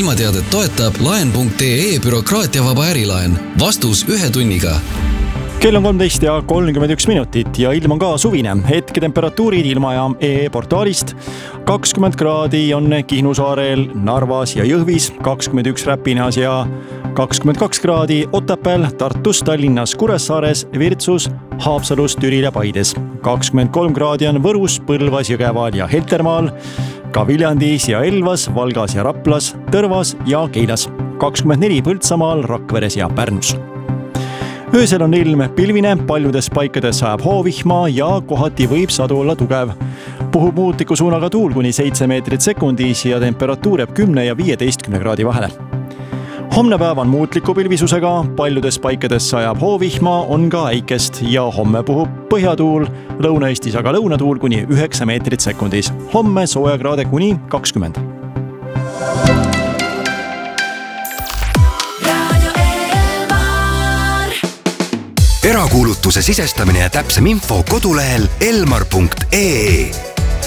ilmateadet toetab laen.ee bürokraatiavaba ärilaen. Vastus 1 tunniga. Kell on 13:31 ja ilm on ka suvine. Hetketemperatuurid Ilmaja portaalist. 20 kraadi on Kihnu saarel, Narvas ja Jõhvis, 21 Räpinas ja 22 kraadi Otepääl, Tartus, Tallinnas, Kuressaares, Virtsus, Haapsalus, Türil ja Paides. 23 kraadi on Võrus, Põlvas, Jõgeval ja Heltermaal, ka Viljandis ja Elvas, Valgas ja Raplas, Tõrvas ja Keilas. 24 Põltsamaal, Rakveres ja Pärnus. Öösel on ilm pilvine, paljudes paikades sajab hoovihma ja kohati võib sadu olla tugev. Puhub muutliku suunaga tuul kuni 7 meetrit sekundis ja temperatuur jääb 10 ja 15 kraadi vahele. Homne päev on muutliku pilvisusega, paljudes paikades sajab hoovihma, on ka äikest ja homme puhub põhjatuul, Lõuna-Eestis aga lõunatuul kuni 9 meetrit sekundis. Homme soojakraade kuni 20. Erakuulutuse sisestamine ja täpsem info kodulehel elmar.ee.